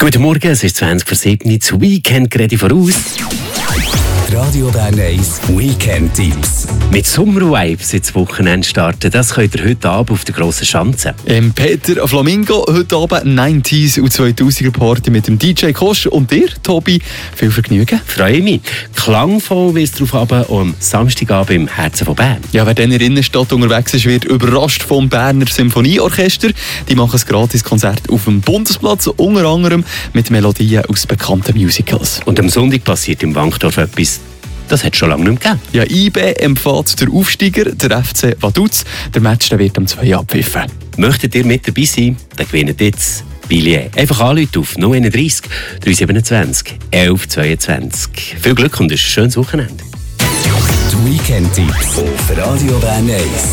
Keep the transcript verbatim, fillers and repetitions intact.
Guten Morgen, es ist zwanzig vor sieben, das Weekend gerade voraus. Radio Bern eins Weekend-Tipps. Mit Sommer-Vibes ins Wochenende starten, das könnt ihr heute Abend auf der grossen Schanze. Ähm, Peter Flamingo, heute Abend neunziger und zweitausender Party mit dem D J Kosch und dir, Tobi, viel Vergnügen. Freue mich. Klangvoll wird es darauf haben, am Samstagabend im Herzen von Bern. Ja, wer dann in der Innenstadt unterwegs ist, wird überrascht vom Berner Symphonieorchester. Die machen ein Gratiskonzert auf dem Bundesplatz, unter anderem mit Melodien aus bekannten Musicals. Und am Sonntag passiert im Wankdorf etwas, das hat es schon lange nicht mehr gegeben. Ja, I B empfiehlt der Aufsteiger, der F C Vaduz. Der Match der wird am zwei abpfiffen. Möchtet ihr mit dabei sein, dann gewinnt jetzt Billett. Einfach anrufen auf null eins drei drei siebenundzwanzig elf zweiundzwanzig. Viel Glück und ein schönes Wochenende. Die Weekend-Tipps auf Radio Bern eins.